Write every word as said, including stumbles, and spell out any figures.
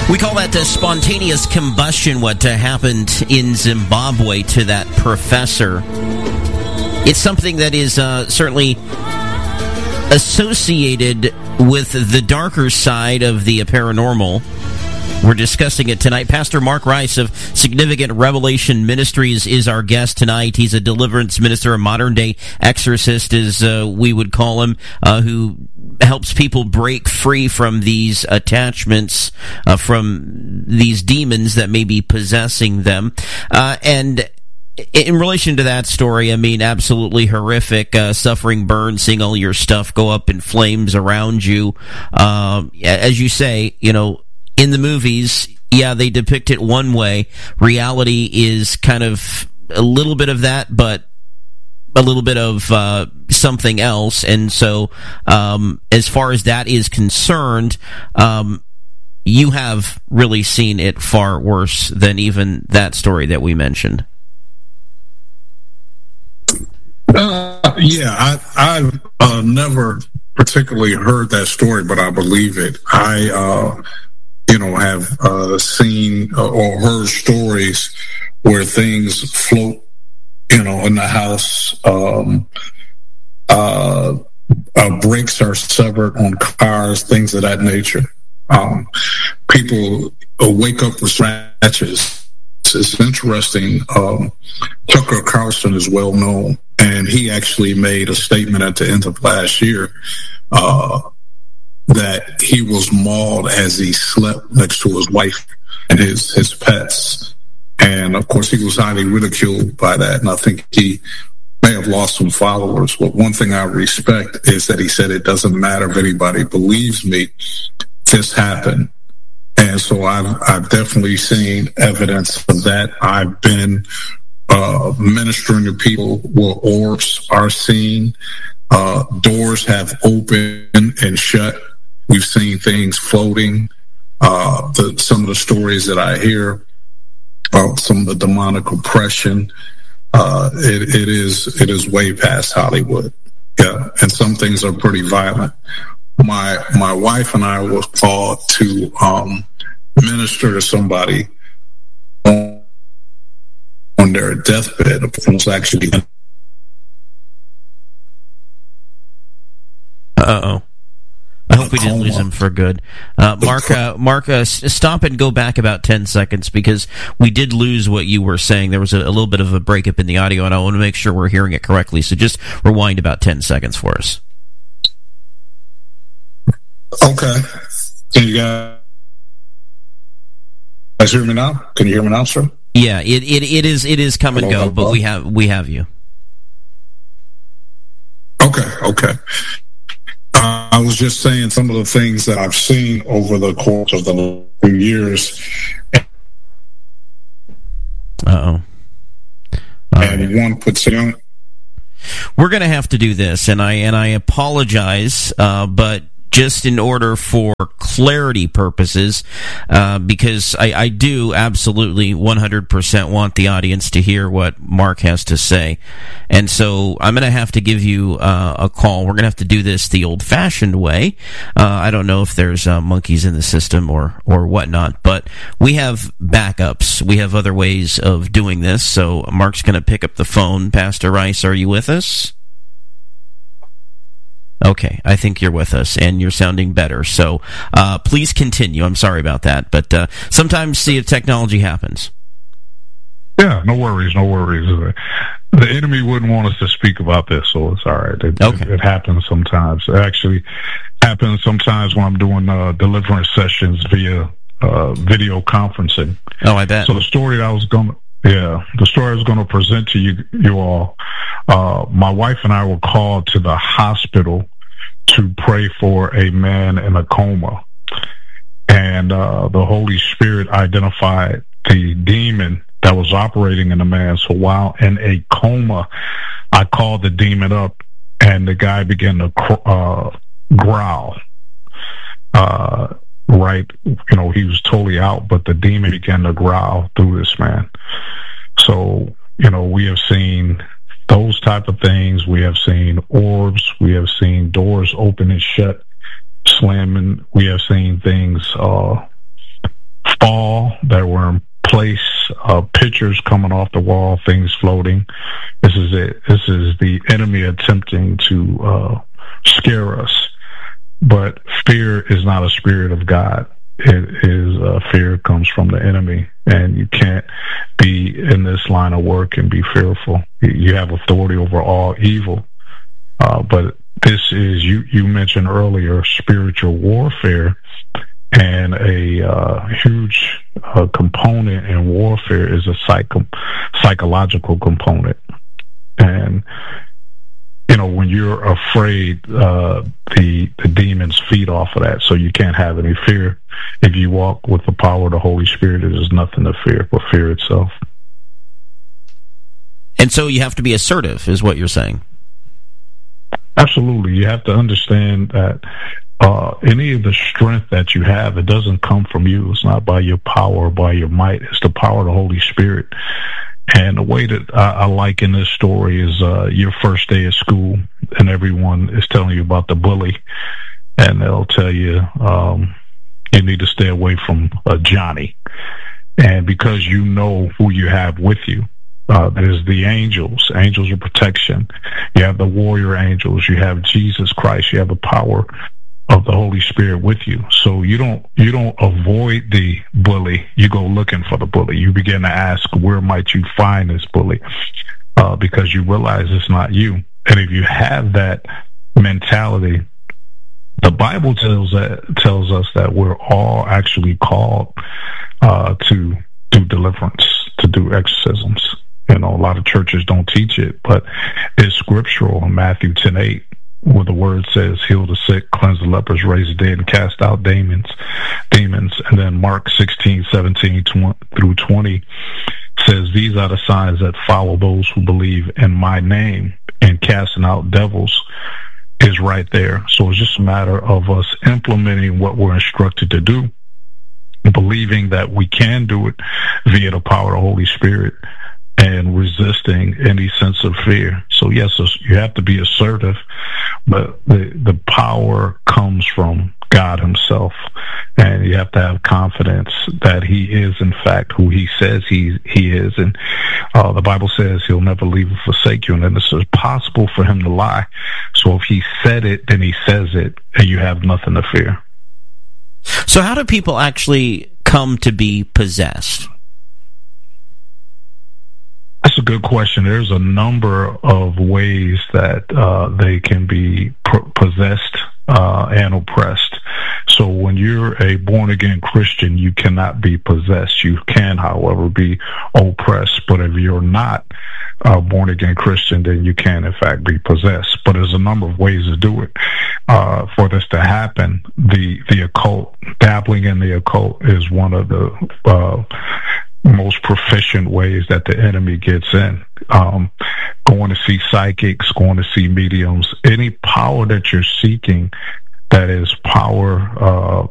We call that uh, spontaneous combustion, what uh, happened in Zimbabwe to that professor. It's something that is uh, certainly associated with the darker side of the paranormal. We're discussing it tonight. Pastor Mark Rice of Significant Revelation Ministries is our guest tonight. He's a deliverance minister, a modern-day exorcist, as uh, we would call him, uh, who helps people break free from these attachments, uh, from these demons that may be possessing them. Uh, and in relation to that story, I mean, absolutely horrific, uh, suffering, burn, seeing all your stuff go up in flames around you. Um, as you say, you know, in the movies, yeah, they depict it one way. Reality is kind of a little bit of that, but a little bit of uh, something else. And so, um, as far as that is concerned, um, you have really seen it far worse than even that story that we mentioned. Uh, yeah, I, I've uh, never particularly heard that story, but I believe it. I, uh, you know, have uh, seen uh, or heard stories where things float, you know, in the house. Um, uh, uh, brakes are severed on cars, things of that nature. Um, people uh, wake up with scratches. It's interesting. Um, Tucker Carlson is well known, and he actually made a statement at the end of last year uh, that he was mauled as he slept next to his wife and his, his pets. And, of course, he was highly ridiculed by that, and I think he may have lost some followers. But one thing I respect is that he said it doesn't matter if anybody believes me, this happened. And so I've, I've definitely seen evidence of that. I've been uh, ministering to people where orbs are seen. Uh, doors have opened and shut. We've seen things floating. Uh, the, some of the stories that I hear, uh, some of the demonic oppression, uh, it, it is it is way past Hollywood. Yeah, and some things are pretty violent. My my wife and I were called to um, minister to somebody on, on their deathbed. A person was actually. Uh oh. I hope we didn't lose him for good. Uh, Mark, uh, Mark, uh, stop and go back about ten seconds because we did lose what you were saying. There was a, a little bit of a breakup in the audio, and I want to make sure we're hearing it correctly. So just rewind about ten seconds for us. Okay. Can you guys hear me now? Can you hear me now, sir? Yeah, it it, it is it is come and go, but we have we have you. Okay, okay. Uh, I was just saying some of the things that I've seen over the course of the few years. Uh-oh. And uh, one puts it on. We're going to have to do this, and I and I apologize, uh, but just in order for clarity purposes, uh, because I, I do absolutely one hundred percent want the audience to hear what Mark has to say. And so I'm going to have to give you uh, a call. We're going to have to do this the old-fashioned way. Uh, I don't know if there's uh, monkeys in the system or, or whatnot, but we have backups. We have other ways of doing this. So Mark's going to pick up the phone. Pastor Rice, are you with us? Okay, I think you're with us, and you're sounding better. So uh, please continue. I'm sorry about that, but uh, sometimes, see, if technology happens. Yeah, no worries, no worries. The enemy wouldn't want us to speak about this, so it's all right. It, okay. it, it happens sometimes. It actually happens sometimes when I'm doing uh, deliverance sessions via uh, video conferencing. Oh, I bet. So the story that I was going to Yeah, the story I was going to present to you, you all. Uh, my wife and I were called to the hospital to pray for a man in a coma, and uh, the Holy Spirit identified the demon that was operating in the man. So while in a coma, I called the demon up, and the guy began to uh, growl. Uh, right, you know, he was totally out, but the demon began to growl through this man. So, you know, we have seen those type of things. We have seen orbs. We have seen doors open and shut, slamming. We have seen things uh, that were in place, uh, pictures coming off the wall, things floating. This is it. This is the enemy attempting to uh, scare us. But fear is not a spirit of God. It is uh, fear comes from the enemy, and you can't be in this line of work and be fearful. You have authority over all evil. Uh, but this is, you, you mentioned earlier, spiritual warfare, and a uh, huge uh, component in warfare is a psycho- psychological component. And, you know, when you're afraid, uh, the, the demons feed off of that, so you can't have any fear. If you walk with the power of the Holy Spirit, there's nothing to fear but fear itself. And so you have to be assertive, is what you're saying. Absolutely. You have to understand that uh, any of the strength that you have, it doesn't come from you. It's not by your power or by your might. It's the power of the Holy Spirit. And the way that I, I like in this story is uh, your first day of school, and everyone is telling you about the bully, and they'll tell you um, you need to stay away from uh, Johnny. And because you know who you have with you, Uh, there's the angels, angels of protection. You have the warrior angels. You have Jesus Christ. You have the power of the Holy Spirit with you. So you don't you don't avoid the bully. You go looking for the bully. You begin to ask, where might you find this bully? Uh, because you realize it's not you. And if you have that mentality, the Bible tells that tells us that we're all actually called uh, to do deliverance, to do exorcisms. You know, a lot of churches don't teach it, but it's scriptural in Matthew ten eight, where the word says, heal the sick, cleanse the lepers, raise the dead, and cast out demons. demons. And then Mark sixteen, seventeen through twenty says, these are the signs that follow those who believe in my name. And casting out devils is right there. So it's just a matter of us implementing what we're instructed to do, believing that we can do it via the power of the Holy Spirit, and resisting any sense of fear. So yes, you have to be assertive, but the the power comes from God himself, and you have to have confidence that he is in fact who he says he he is. And uh, the Bible says he'll never leave or forsake you, and then it's possible for him to lie. So if he said it, then he says it, and you have nothing to fear. So how do people actually come to be possessed? That's a good question. There's a number of ways that uh, they can be pr- possessed uh, and oppressed. So when you're a born-again Christian, you cannot be possessed. You can, however, be oppressed. But if you're not a born-again Christian, then you can, in fact, be possessed. But there's a number of ways to do it. Uh, for this to happen, the, the occult, dabbling in the occult is one of the uh, most proficient ways that the enemy gets in. Um, going to see psychics, going to see mediums, any power that you're seeking that is power uh,